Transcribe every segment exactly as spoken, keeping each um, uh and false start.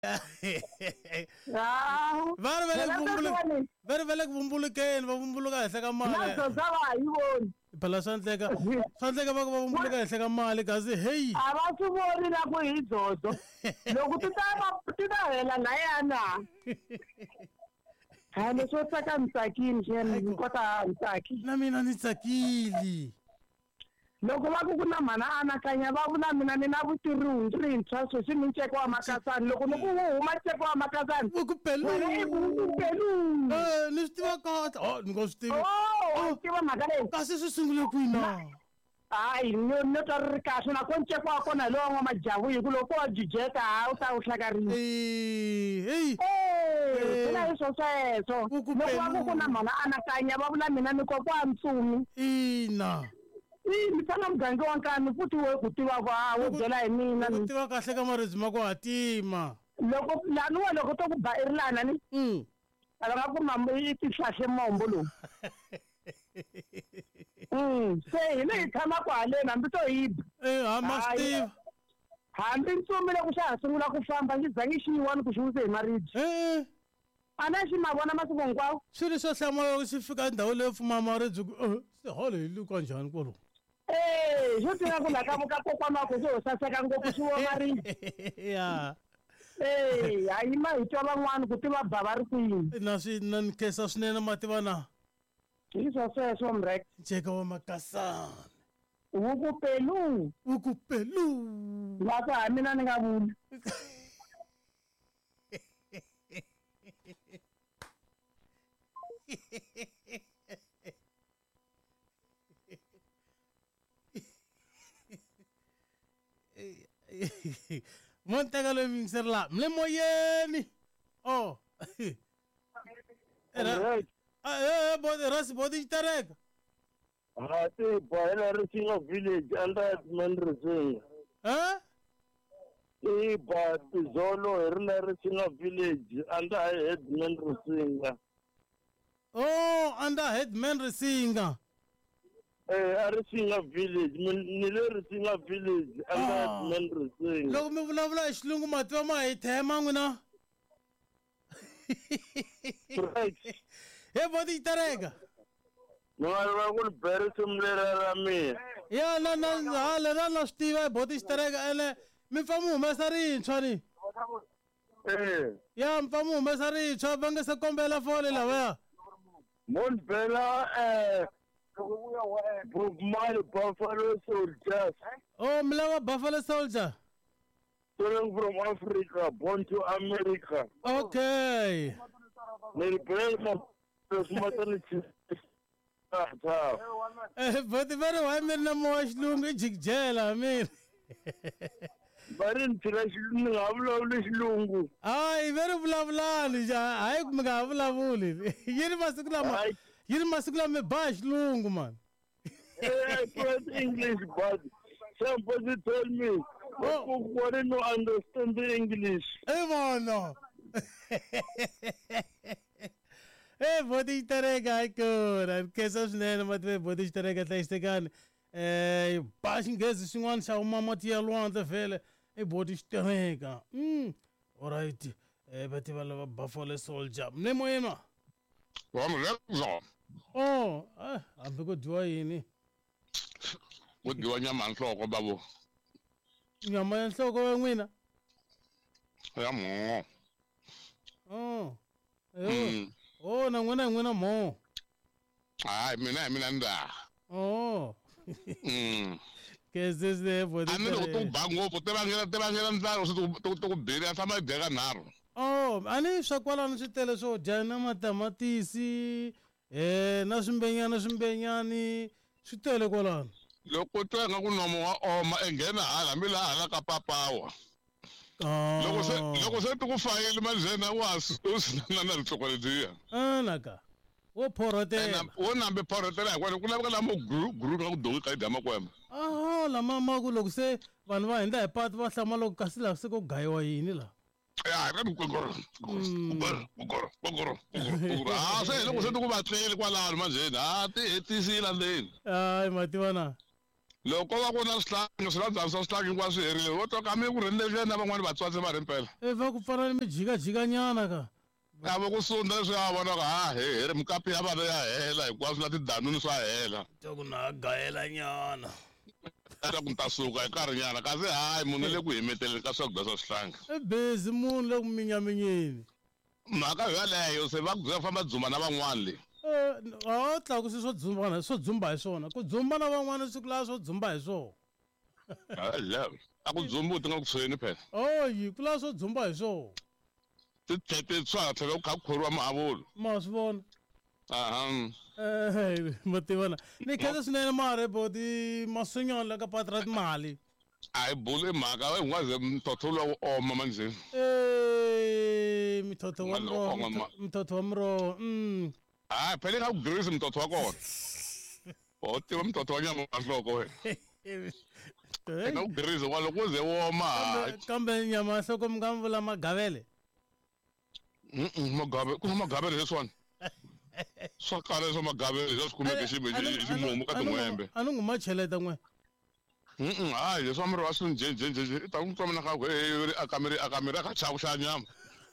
Ah, Vare vele kuvumbuluke. Vare vele kuvumbulukeni, va vumbuluka ehle ka mali. nazo zaba yiboni. Phela sanhleka. Sanhleka va vumbuluka ehle ka mali kazi hey. Abasuboni la kuyizozo. Lokhu titaba titahela la yana. Hayi so tsaka mtsakini nje ngikota mtsaki. Na mina ni tsakili. Loko va ku kuna mana anakanya va vula mina ni na vutirhungi rintshwa sweswi ni nceko wa makasani loko ni ku huma nceko wa makasani ku pelu ku pelu eh ni swi tiva kahle oh ni ngo swi tiva oh tiva mhaka leyi kasi swi sungule kwina hayi ni ni to ri kahle na ko nceko wa kona lowo wa majavu hi ku loko wa jijeta a u ta u hlakarisa eh hey eh sina hiswo sweswo loko va ku kuna mana anakanya va vula mina ni ko kwa ntsumi ina ni fana muganga wa nkani futhi we ku tiva kwa wo byela hi mina ku tiva kahle ka maribye ma ku hatima loko lani wa loko to ku ba irilana ni mm ala nga ku mambo yi ti hlahle mombo lo mm se ile khama kwa le nambi to yiba eh ha ma Steve hambi ntsumi loko xa sungula ku famba ngi zangi xin'wana ku xuse hi maribye eh ana xi mavona masiku hinkwawo swi ri swo hlamula loko xi fika ndhawu leyi fuma maribye ku se hole hi lu kanjhani kwalo eh xo tiva ku la ka muka kokwana wa ku xo saseka ngopfu xi wo maribye ya eh hayi ma hi twa van'wana ku tiva ba va ri kwini na swi na ni kesa swinene ma tiva na hi swo sweswo mrek nceka wa makasana uku pelu uku pelu laka ha mina ni nga vuli Montega lo minserla mle moyeni oh era eh body ras body tarek ah te boiler singa village under Menrising eh e ba zolo erna singa village under head Menrising oh under head Menrisinga eh Arisinga village ni le Risinga village under Menrising loko mi vulavula hi xilungu mativa ma hi thema n'wina right he body tareka Nwana va ku bere simlera ra mina ya na na hala na na stiva body tareka ene mi famu humesa rintshwa ni eh ya mfamu humesa rintshwa va nga se kombela fole lawaya mon bela eh my Buffalo soldiers. Oh, Mlawa Buffalo soldier. Coming from Africa, born to America. Okay. My brother was maternity. Eh, but the very one man na mo xilungu jigjela mir. Barin tirashilungu avula xilungu. Ay, very vulavulani ja, ay mga vulavuli. Yini masukula ma. Yini masukula me ba xilungu man. I spoke English, but somebody told me, oh, what do you understand the English? Eh, mano. Eh, body tarega ikora. Kesas nene matwe body tarega taistegan. Eh, pasing gesi sinwan sa umama tia luanta vele. Eh, body tarega. Hmm. Alright. Eh, beti vala Buffalo soldier. Nemo ema. Wam lekzo. Oh, ah, ambiko dua yini. Kudiwa nyama nhloko babo. Nyama ya nhloko we n'wina? Ya mo. Oh. Eh. Oh, na n'wina n'wina mo. Hayi mina mina nda. Oh. Mm. Kese se bodi. Ani loko tu bango po te bangela te bangela ndzaro so tu tu bela sama dega naro. Oh, ani swa kwalano swi tele swo dya na matamatisi eh na swimbenyana swimbenyani swi tele kwalano. Loko twenga ku nomo wa oma engena hala mi la hala ka papawa. Oh. Loko se loko se tu ku fayele manzena wa usina na litsokolidiya. Ah naka. Wo porotela. Wo nambe porotela kwani ku laveka lamo guru guru ka ku donga ka dama kwema. Ah la mama ku loko se vanhu va hindza hi patu va hlama loko kasi la se ku gayiwa yini la. Ya ra ku goro. Goro goro goro goro. Ah se loko se tu ku batlele kwalano manzena ah ti hetisile ndeni. Ay mativana. loko va vona swihlangi swi landza swa swihlangi hinkwaswo swi herile vo twa kami ku rhendlekile na van'wani vatswatsi va rimpela e va ku pfala ni mi jikajikanyana ka a vo ku sunda leswi a vonaka ha he he ri mukapi ya vana ya hela hinkwaswo na tidanuni swa hela to ku na gayela nyana ta ku ta suka hi nkarhinyana kasi hayi munhu le ku himeteleni ka swakudya swa swihlangi e busy munhu le ku minyaminyeni mhaka yo yaleyo se va ku byela famba dzumba na van'wani le a tlaku swi swo dzumba swo dzumba hi swona ku dzumba na van'wana siku laha swo dzumba hi swona hayi a ku dzumba u ti nga ku tshweni phela oyi ku laha swo dzumba hi swona tithete swa tlhela ku kha ku khoriwa mahavulo ma swi vona aha eh ma tivona ni khensa swinene mara bodi masunyana la ka patu ra timali a hi bulu i mhaka hin'waze mthotho lowu oma manjhe eh mithotho wa miroho mithotho wa miroho mm hayi phela i nga ku girisi mthotho wa kona o tiva mthotho wa nyama nhloko we i nga ku girisi wa loko u ze woma kambe nyama nhloko mi nga vula magavele magavele ku na magavele leswiwani swa kale swa magavele swa swi kumeke ximumu ka tin'hwembe a ni ngu ma cheleta n'we hayi leswi wa miri wa swinjenjenjenje i ta n'wi tswamana ka ku ri akamiri akamiri a ka chavu xa nyama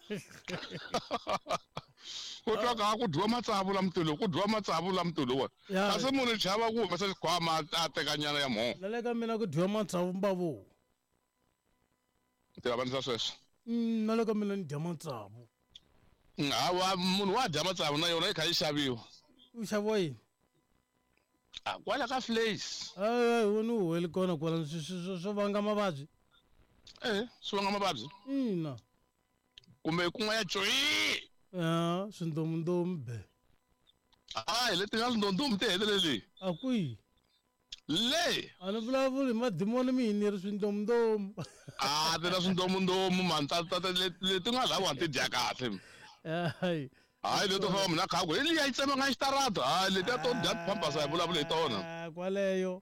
ku twa ka ku dyiwa matsavu la mutulu ku dyiwa matsavu la mutulu wa kasi munhu chava ku humesa xikhwama a teka nyana ya mhongo na le ka mina ku dyiwa matsavu mbavo ti avanisa sweswo na le ka mina ni dya matsavu hawa munhu wa dya matsavu na yona yi kha yi xaviwa u xaviwa yini a kwala ka flays a woni u heli kona kwala swo vanga mavabyi eh swi vanga mavabyi ina kumbe ku nga ya coyi ya swindomundomu be hayi leti nga swindomundomu ti hetelele a kwihi le a ni vulavuli hi madimoni mini ni ri swindomundomu a ti na swindomundomu mani leti nga lawa ti dya kahle hayi hayi leto famba mina kha ku hi liya yi tsema nga xitarata hayi letiya to dya pampasa hi vulavula hi tona kwaleyo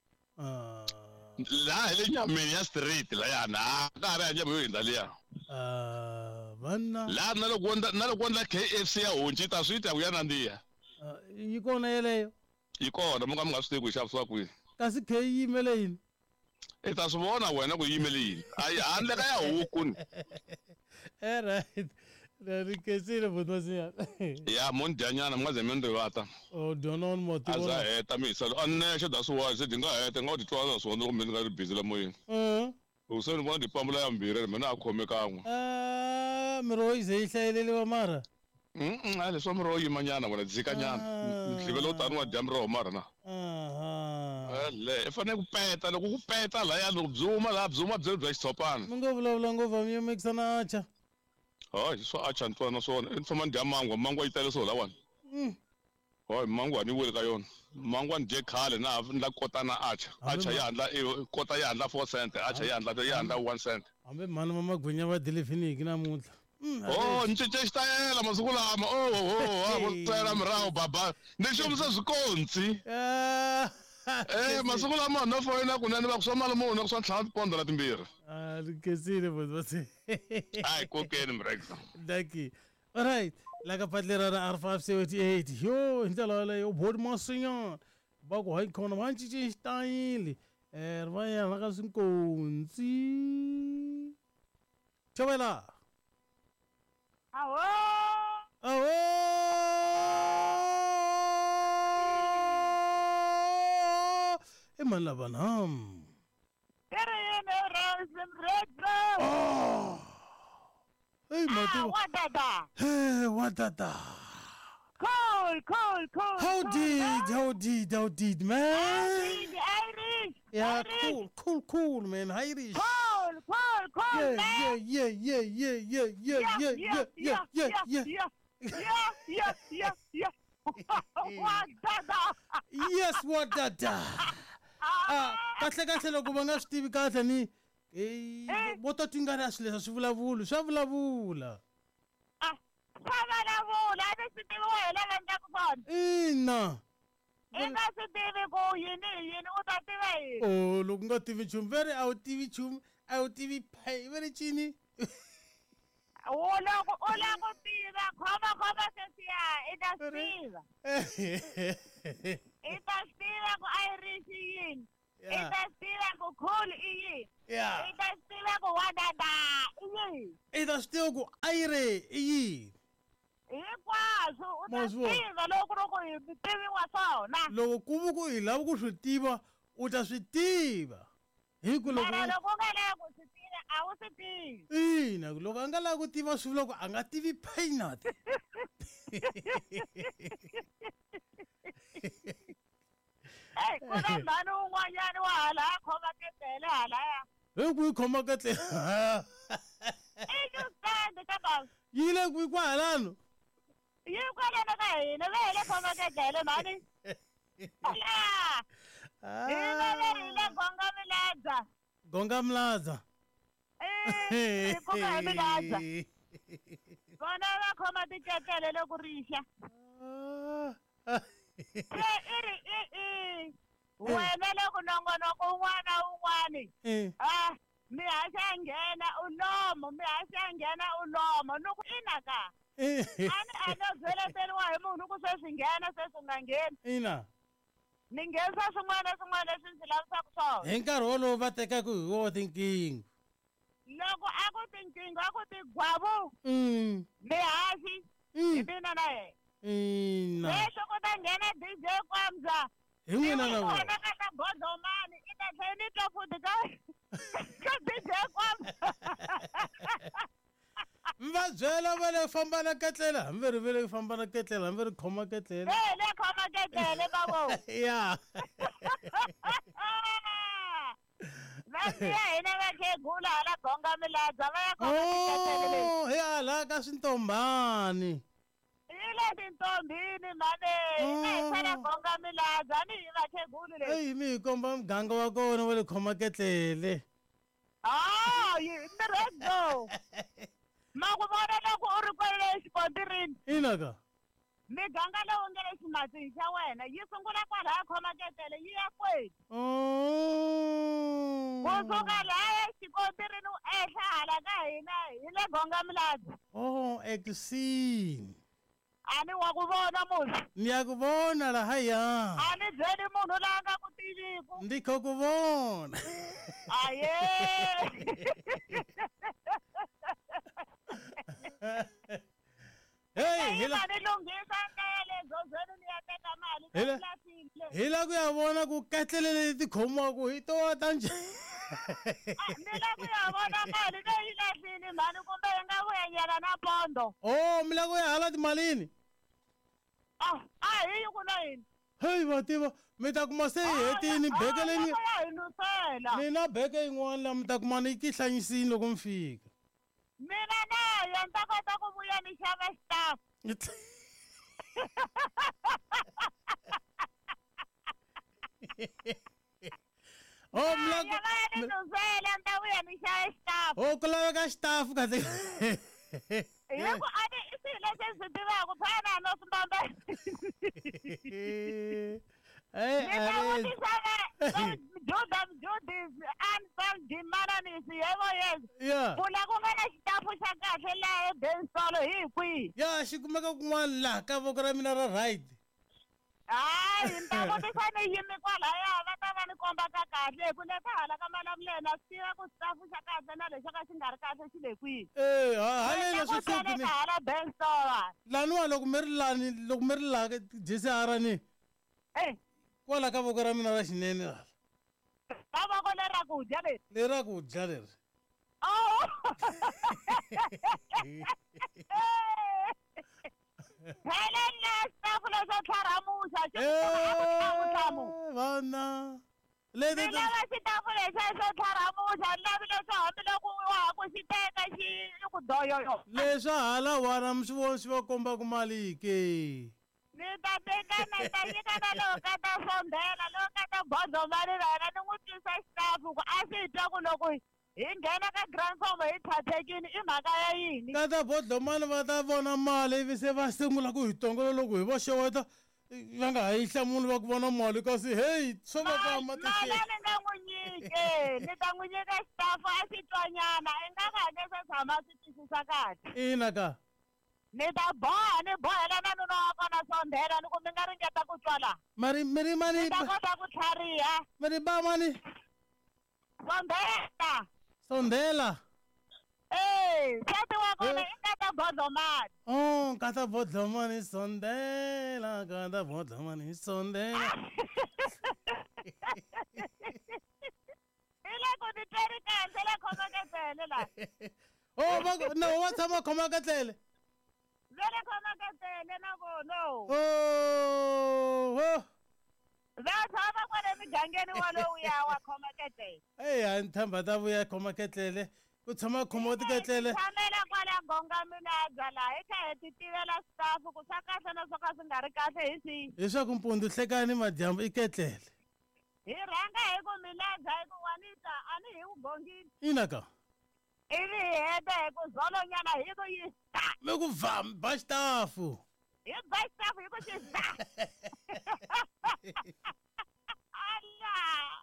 laha hi le nyameni ya street layani a ka ha ri ya nyama yo hindza liya vanna laha na loko na loko ndla K F C ya honci ta swi ta ku ya nandziha yi kona yeleyo yi kona mi nga mi nga swi tivi ku yi xavisiwa kwini kasi khe yi yimele yini i ta swi vona wena ku yimele yini hayi handle ka ya huku ni alright rikesile botmasinyana ya mo ni dyanyana mi nga ze mi ni rivata o dyona ni moti a za heta mi hiselo a nexe da swiwani se di nga heta nga u titwa na swona loko mi ni nga ri busy la moyeni loko se ni vona dipambula ya mbirhi mina a khome kan'we miroho yi ze yi hlayeleliwa mara a leswi wa miroho yimanyana wena dzikanyana nhlivelo u tani wa dya miroho mara na le i fanele ku peta loko ku peta lahaya loko bzuma laha bzuma byeli bya xitshopana mi ngo vulavula ngopfu mi yo mikisa na acha hayi swa acha ni twana swona ni famba ni dya mangwa mangwa yi tele so lawani hayi mangwa ni wele ka yona mangwa ni dye khale na ni la kota na acha acha yi handla kota yi handla four cent acha yi handla yi handla one cent hambi mhani va magwinya va dile finiki namuntlha oh ni cince xitayela masiku lama oh oh vo tsela mirawu baba ni xomisa swikontsi eh masiku lama no foyina kunene va ku swa mali muni ku swa ntlhanu tipondo na timbirhi ah rikesile botmasi hayi kokeni mreksa daki alright la ka patlera ra R five seventy-eight yo hi ndlela yaleyo bodi masinyana va ku hayi khona va cince xitayili eh ri va yana ka swinkontsi chovela awo awo e mani lava nam Terene Rosen Retro. oh hey Ah, mati what dada? hey what dada Cool, cool, cool. how cool, did huh? how did how did man Irish, Irish. yeah Irish. cool cool cool man Irish Cool, cool, cool, yeah man. yeah yeah yeah yeah yeah yeah yeah yeah yeah yeah yeah yeah, yeah, yeah, yeah. What dada? yes what dada ah kahle kahle loko va nga swi tivi kahle ni eh vo to tingana swi leswi swi vulavula swa vulavula Ah, Sabalavula, I don't think we will let them go. ina Inga se tivi ku yini yini u ta tiva yini? oh loko nga tivi nchumu veri a wu tivi nchumu a wu tivi pay veri cini U loko u la ku tiva khoma khoma sesiya i ta swi tiva. I ta swi tiva ku Irish yini. Yeah. Industry ku cool iyi. Yeah. Industry ku wadada iyi. Ita still ku aire iyi. Hinkwaswo u ta Moswo. tiva loko ri ku hi tiviwa swona. Loko ku vu ku hi lava ku swi tiva u ta swi tiva. Hi ku loko Mara loko u nga lavi ku swi tiva a wu swi tivi. ina loko a nga lavi ku tiva swilo loko a nga tivi peanut. Hey, ku na mhani un'wanyana wa hala a khoma ketele halaya. Hi ku yi khoma kahle. I just stand ka bava. Yi le ku kwa halano. Yi kwalana ka hina ve hi le khoma ketele mhani. Ala. Hina ve hi le gonga miladza. Gonga mlaza. Eh, hi koka hi miladza. Vona va khoma tiketele loko rixa. Eh, iri i i. Wena loko nongonoko un'wana un'wani. Eh. Ah, mi haxa nghena u nomo, mi haxa nghena u nomo. Nuku ina ka. Ani a no byeleteriwa hi munhu ku sweswi nghena sweswi nga ngheni. Ina. Ni nghenisa swin'wana na swin'wana leswi ndzi lavisaka swona. Hi nkarhi wolowo va tekaka hi wo tinkinga. Loko a ku tinqingho a ku ti gwavu. Mm. Mi haxi. Hi mina na yena. Ina. Leswi ku ta nghena D J Kwamza. Hi n'wina na Vona vona. ka ta Bodomani i ta tlhela ni twa futhi ka ka D J Kwamza. Mi va byela va le famba na ketlela hambi ri vele famba na ketlela hambi ri khoma ketlela. Hey, le khoma ketele bavo. Ya. Vasiya hina va khegula hala gonga miladza va ya khoma tiketele leti. Oh, hi hala ka swintombani. Hi le tintombini mane. Hina hi sala gonga miladza ni hi vakheguli leti. Eyi mi hi komba muganga wa kona wa le khoma ketlele. Ah, yi ni redo. Ma ku vona loko u ri kwale xikontirini. Ina ka. Miganga leyi u nga le ximatsini xa wena yi sungula kwalaya khoma ketele yi ya kweti. Oh. Kusuka laya xikontirini u ehla hala ka hina hi le gonga miladza. Oh, ekusini. Ani wa ku vona musi. Ni ya ku vona lahaya. Ani byeli munhu loyi a nga ku tiviku. Ndi kho ku vona. Aye. Hey, Hi hila. la ni lunghisa kaya lezo byeli ni ya teka mali. Hila. Hi la ku ya vona ku ketlele leti ti khomiwaku hi tona ta njhani. Ni la ku ya vona mali leyi lahlini mhani kumbe yi nga vuyenyela na pondo. Oh, mi la ku ya hala timalini. Ah, ah hi yi ku na yini? Hey, va tiva mi ta kuma se hi hetini beke leyi. Ah, ya hi nusela. Ni na beke yin'wana la mi ta kuma ni ki hlanyisini loko mi fika. Mina na yo ni ta kota ku vuya ni xava staff. Oh, mi la Ya va ni nusela ni ta vuya ni xava staff. Oh, ku laveka xitafu ka ti. Hiku a ni i swilo leswi swi tivaka phana no swi mbamba. Hey, Ni ta vutisa ve Juda Judis and Sam Dimananisi yevo yes. Yeah. Pfula ku nga na xitafu xa kahle laha eBensolo hi kwihi? Ya xi kumeka kun'wana laha ka voko ra mina ra right. Hayi ni ta vutisa ni yimi kwalaya va ta va ni kombaka kahle hi ku le ta hala ka malamuleni na swi tiva ku xitafu xa kahle na lexo ka xi nga ri kahle xi le kwihi. Eh, haleni swi hluphi hluphi ni. ni hala Bensolo. Laniwa loko mi ri lani loko mi ri laha ka J C R ni. Eh, Kwala ka voko ra mina ra xinene hala. ka voko le ra ku dya leri. Leri ra ku dya leri. Oh. Helen na staff leswo tlharamuxa xi tlhamu. Eh, vana. Leti Ni lava xitafu lexi xo tlharamuxa ni lavi leswo hambiloko wa ha ku xi teka xi yi ku doyoyo. leswa hala wana mi swi vona swi va kombaka mali ke. Ni ta teka na ta nyika na lowu ka ta sondela lowu ka ta bodo mali rena ni n'wi twisa xitafu ku a swi twa ku loko hi nghena ka grandfather hi tlhathekini i mhaka ya yini. Ka ta bodlomani va ta vona mali ivi se va sungula ku hi tongola loko hi va xeweta va nga ha yi hlamuli va ku vona mali kasi hey swo va ka Mali matixeni. ni nga n'wi nyike ni ta n'wi nyika xitafu a xi twanyana i nga ka nge se tshama a swi twisisa kahle. Ina ka. ni ta boha ni bohela na nuna wa kona sondhela ni ku mi nga ringeta ku twa la mari miri mani ni ta kota ku tlhariha miri ba mani sondhela sondela eh nsati wa kona i nga ta bodlomani oh kata bodlomani sondela kata bodlomani sondela ile ku ni tweri kahle le khomaketele la oh ba no wa tshama khomaketele vele khomaketele na vono oh oh va tshama kwale migangeni walowuya wa khomaketele hey antamba ta vuya khomaketele ku tshama khomoti ketlele tshamela kwale gonga minaza la hi kha hi ti tivela staff ku swa kahle na swo ka swi nga ri kahle hi swihi leswaku mpundu hlekani madyambu i ketlele hi rhanga hi ku milaza hi ku wanita a ni hi wu gongini ina ka ivi hi heta hi ku zolonyana hi ku yisa mi ku vam ba xitafu hi ba staff hi ku xi za ala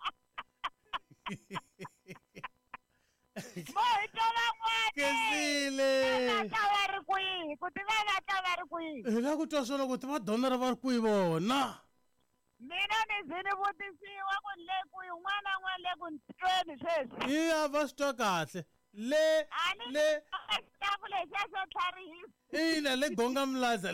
mo hi tova n'wana kesile va va ri kwihi ku tiva va ta va ri kwihi hi la ku twa swona ku ti va donora va ri kwihi vona mina ni zi ni vutisiwa ku ni le kwihi n'wana n'wana le ku ntweni sweswi iya va swi twa kahle le a ni le staff lexiya xo tlharihisa ina le gonga mlaza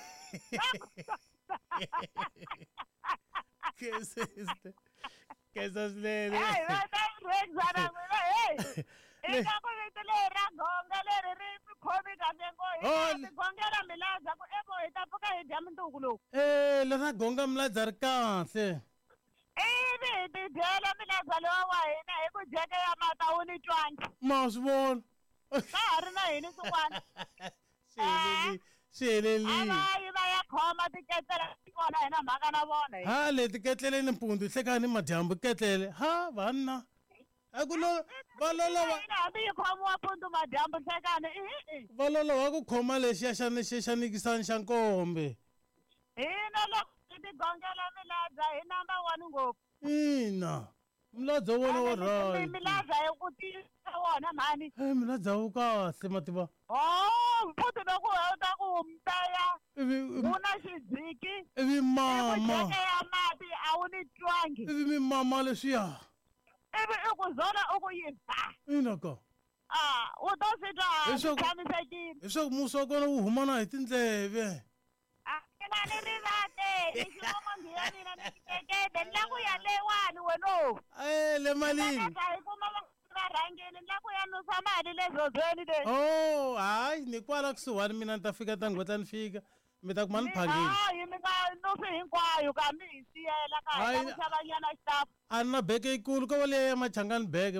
kesiste kesa swinene Hey, va ta rhezana n'wina hey i ka ku vito leri ra gonga leri ri khomi kahle ngo Oh, hi gongela milaza ku evo hi ta pfuka hi dya mintuku lowu eh le ra gonga mlaza ri kahle ivi hi ti dyela milaza lowa wa hina hi ku jeke ya mata wu ni twangi ma swi vona ka ha ri na yini swin'wana swi heleli swi helelile a va yi va ya khoma tiketela ti kona hi na mhaka na vona hi ha leti ketleleni mpundu hlekani madyambu ketlele ha vanna a ku lo va lolowa hina hambi yi khomiwa pundu madyambu hlekani i va lolowa ku khoma lexiya xani xi xanikisani xa nkombe hina loko hi ti gongela milaza hi number one ngopfu ina mulaza wona wa right milaza hi ku tiyisa wona mhani hey mulaza wu kahle mativa oh futhi loko u ta ku humtaya ivi wu na xidziki ivi i ku mama jeke ya mati a wu ni twangi ivi mi mama leswiya ivi i ku zona u ku yisa ina ka a u to swi twa Leswaku- tshamisekile leswaku musi wa kona wu humana hi tindleve a mina ni rivate ni xivomondhi ya mina ni tikekede ni la ku ya lewani weno e le malini eka hi kuma va rhangeni ni la ku ya nusa mali le zobyeni le oh hayi ni kwala kusuhani mina ni ta fika ta ngwetla ni fika mi ta kuma ni phangeli hayi mi nga nusi hinkwayo kambi hi siyela ka hi Hayi. ta ku xava nyana xitafu a ni na beke yikulu ko va leya ya machangani beke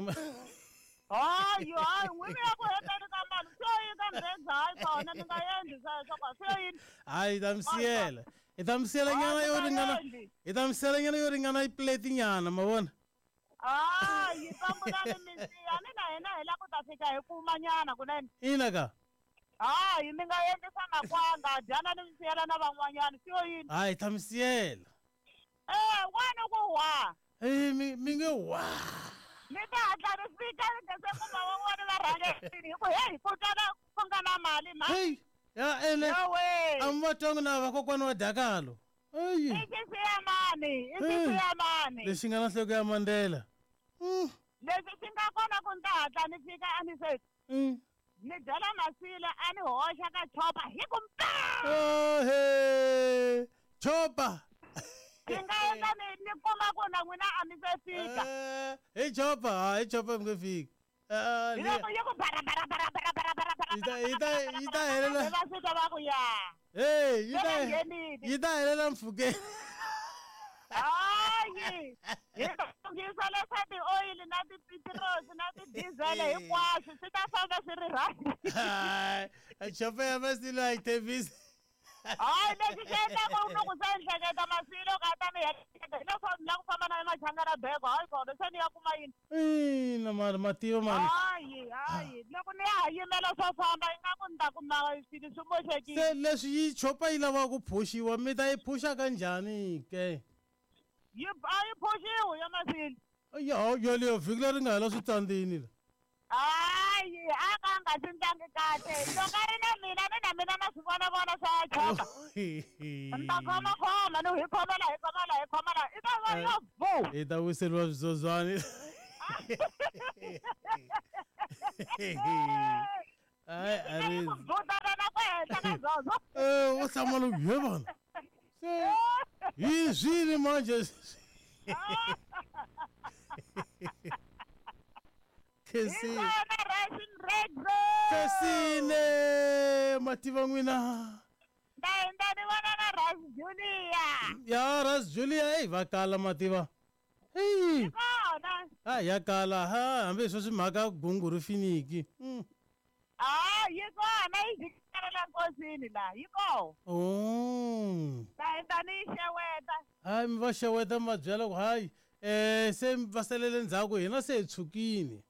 hayi hayi n'wini ya ku heteni ka mali swo yi ka mbheza hayi kona ni nga endli sweswo ka swo yini hayi hi ta mi siyela hi ta mi siyela nyana yo ringana hi ta mi siyela nyana yo ringana pleti nyana ma vona hayi pambulani mi siya ni na hina hi la ku ta fika hi kuma nyana kunene ina ka hayi mi nga endlisa makwanga dyana ni mi siyela na van'wanyana swo yini hayi hi ta mi siyela eh wani ku wa e mi mi nge wa mi ta hatla ni fika ni nga se kuma van'wani va rhangeni hi ku heyi ku twala ku nga na mali ma hey ya ene yowe a mi va twangi na vakokwani wa dakalo eyi i xisi ya mani i xisi ya mani lexi nga na nhloko ya mandela Mm, leswi swi nga kona ku ni ta hatla ni fika a ni se mm. ni byela masila a ni hoxa ka chopa hi ku mpa Oh, hey chopa ni nga endla ni ni kuma ku na n'wina a mi se fika Eh, hi chopa hayi chopa mi nge fiki Ah, hi liya- loko yi ku barabarabarabarabarabara yi ta yi ta yi ta helela va fika va ku ya hey yi se va ta nghenile yi ta helela mpfhukeni hayi hi lunghisa leswa tioyili na tipetiroli na tidizele hinkwaswo swi ta famba swi ri right hayi chopa ya masilo a yi tshembisi hayi leswi swi endlaka ni ku se ni hleketa masilo ka ta mi heleketa hi leswaku ni la ku famba na emachangana bego hayi kona se ni ya kuma yini ina mani mativa mani hayi hayi loko ni ya ha yimela swo famba ingaku ni ta kuma swilo swi moxekile se leswi yi chopa yi lavaka ku phushiwa mi ta yi phusha kanjhani ke yi a yi phuxiwi ya masilo ya yaleyo vhiki leri nga hela swi tsandzini la hayi a ka nga swi ndlangi kahle loko a ri na mina ni na mina na swi kona kona sayachapa. Nta khoma khoma no hi khoma la hi khoma la hi khoma la. Ita va yo vu. Eta wiseriwa swizozwana. Hayi ari. Votana na kwehla ka zozo. Eh, usamala uyebona. Se yizini manje. Kesi. Ikona Racing Red. Kesine mativa n'wina. Ndai ndani vona na Ras Julia. Ya Ras Julia hey va kala mativa. Hey. Ikona. Ah ya kala ha hambi swo swi mhaka gunguru finiki. Mm. Ah, yikona izikhala la nkosini la. Yiko. Oh. Ndai ndani xeweta. Hayi mi va xeweta mi va byela ku hayi eh se mi va salele ndzhaku hina se hi tshukini.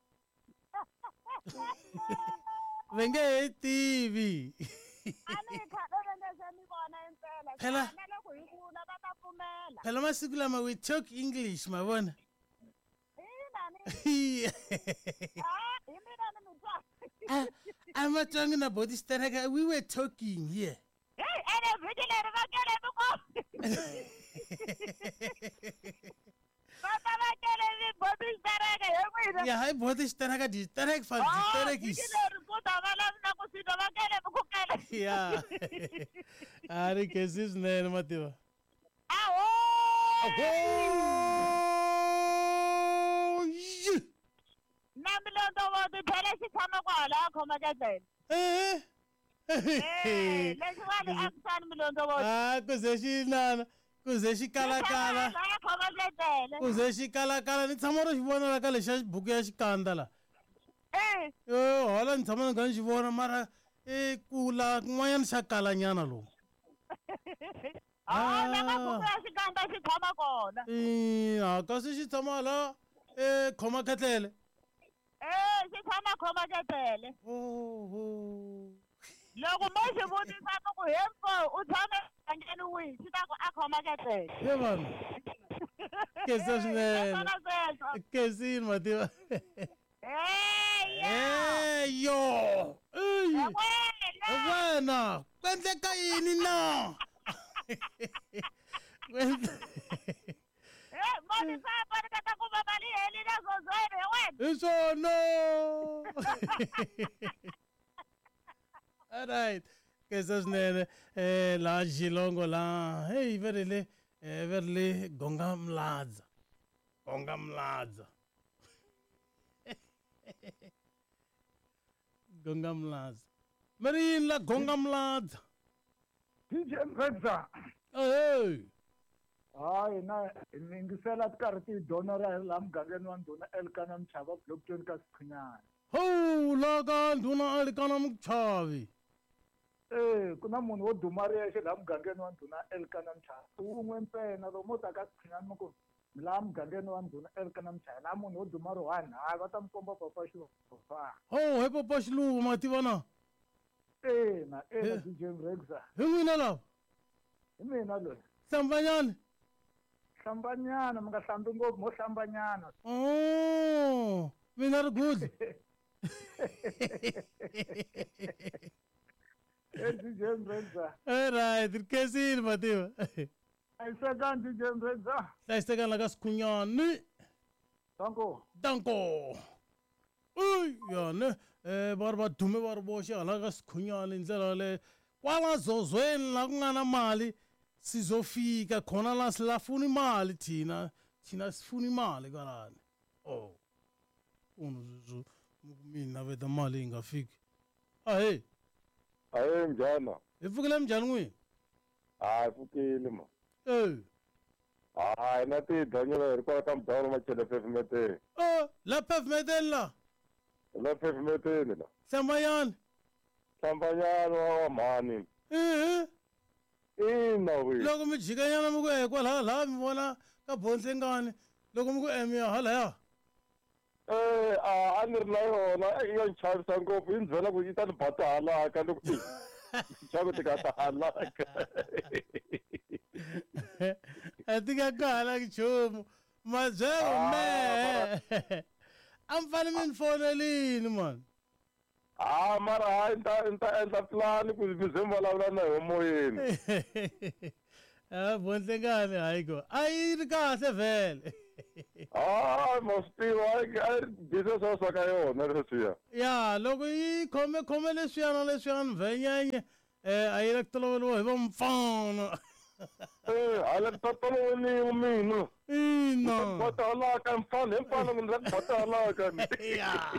Va nge he tivi. Ani khadele leswi mi vona impela. Phela. Na loko hi kula va ta pfumela. Phela masiku lama we talk English ma vona. Ina ni. Ah, hi mina ni mi twa. Ah, I'm not talking about this Tereka. We were talking here. Hey, ene vhiki leri va kele mi ko. Va ta va kele mi bodi stareke hi n'wina. Yeah, hi bought this Tereka. This Terek fan. This Ah, Terek is. vhiki leri ku ta va lavina ku sita va kele mi ku kele. Yeah. Ari kesis ne mativa. Awo. Oh, yeah. Na milondo vo ti phele xi tshama kwala khoma ketlela. Eh. Eh, leswi va ni akusani milondo vo. Ah, kuze xi nana. Kuze xi kala kala. La khoma ketlela. Kuze xi kala kala ni tshama ro xi vona la ka lexa buku ya xikandza la. Eh. Eh, hola ni tshama ni nga xi vona mara eh kula kun'wanyana xa kala nyana lowu. Ah, la ka buku ya xikandza xi tshama kona. Eh, ah kasi xi tshama la eh khoma khetlele. Eh, xi tshama khoma ketlela. Oh, oh. Loko mo xi vutisa ku hempo u tshame engeni wihi xi ta ku a khoma ketlela. Ye vanhu. Kesa swinene. Swona sweswo. Kesini mativa. Eh, ya. Eh yo. Eh. Wena. Wena, kwendleka yini na? Eh, moni sa pani ka ta ku va mali heli na zozwene wena. Isono. All right. Kesa swinene eh la Xilongo la. Hey, verile eh verile Gonga Mladza. Gonga Mladza. Gonga Mladza. Marin la Gonga Mladza. D J Mredza. Hey. Hayi na ningisela karhi ti donora la mugangeni wa ndhuna Elkana Mchava blockchain ka Sichinyana. Ho la ka ndhuna Elkana Mchavi. Eh kuna munhu wo duma riyexe la mugangeni wa ndhuna Elkana Mchava. Un'we mpena loko mo ta ka Sichinyana mi ku la mugangeni wa ndhuna Elkana Mchava na munhu wo duma ro one hayi va ta mi komba papa xiva. Ho he papa xiluva ma tiva na. Eh na eh D J Mredza. Hi n'wina lava. Hi mina loyi. Hlambanyana. Hlambanyana mi nga hlambi ngopfu mo hlambanyana. Oh, mina ri good. Eh D J Mredza. All right, ri kesini ma tiva. Ayisekani D J Mredza. Hlayisekani la ka Sikhunyani. Danko. Danko. Uy, yane eh va ri va dume va ri voxe hala ka Sikhunyani hi ndlela le kwala zozweni la ku nga na mali sizofika khona la silafuni mali thina thina sifuni mali kwalani. Oh, unzu mina veta mali ingafiki. Ah hey, Aye njana. hi pfukile njhani n'wina? Hayi pfukile ma. Eh, Hayi na ti danyela ri kwala ka mudawula machele pefumeteni. oh, la pavement la. La pefumeteni la. Hlambanyana. Hlambanyana wa mhani. Eh, Ina we. loko mi jikanyana mi ku eh kwala la mi vona ka Bonhlengani loko mi ku eh mi ya hala ya. Eh a ni ri na yona ya nchavisa ngopfu yi ndzi byela ku yi ta ni bata halaka loko i xaku ti nga ta halaka. A ti nga kala nchumu mabyelo me. A mi fane mi ni fonelini man. Ah, mara hayi nta nta endla plan ku mi ze vulavula na hi moyeni. Ah, Bonhlengani hayi ko. A yi ri kahle vhele. Ah, ma swi tiva a ri business a swa ka yona leswiya. Ya, loko yi khome khome leswiyana leswiyani vhenyenye eh a yi ri ku toloveliwa hi va mfana. Eh, hala toloveliwa mina. Ina. Batala ka mfana mfana ni rak batala ka. Ya.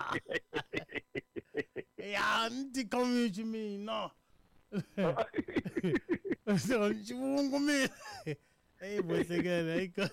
Ya, ndi komichi mina. So, xivungu mina. Hey, Bonhlengani hayi ko.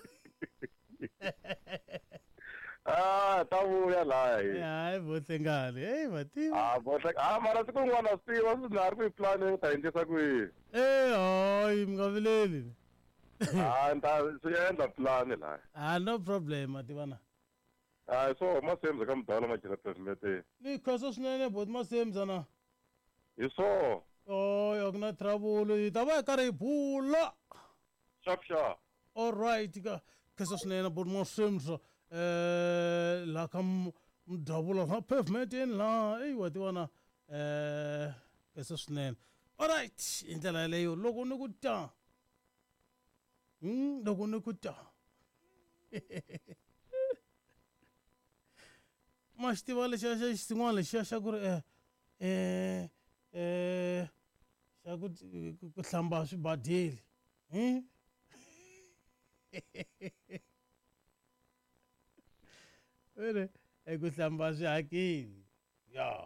Ah, ta vuya la hi. Hayi Bonhlengani. Hey, mati. Ah, bohle ah mara siku n'wana swi tiva swi nga ri ku yi plan u ta endlisa ku yini. Eh, hayi mi nga vileli. Ah, nta swi endla plan la. Ah, no problem mativana. Ah, so ma semza ka mdala ma jira president. Ni khoso swinene bot masemza na. Hi so. Oh, yok na trouble. Yi ta va yi karhi yi bula. Sharp sharp. All right, ka khoso swinene bot masemza. Eh, la kam mdabula na pavement in la. Ey, wativana. Eh, khoso swinene. All right, indlela leyo loko ni ku ta. Hmm, loko ni ku ta. Ma xi tiva lexiya xa xin'wana lexiya xa ku ri eh eh eh xa ku ku hlamba swibadeli hmm? Vele eku hlamba swihakeli ya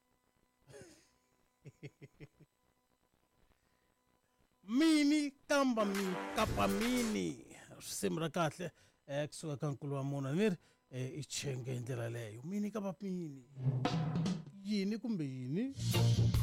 mini kamba mi kapa mini risimu ra kahle eh kusuka ka nkulu wa muna ni ri i chenge hi ndlela leyo mini kapa mini yini kumbe yini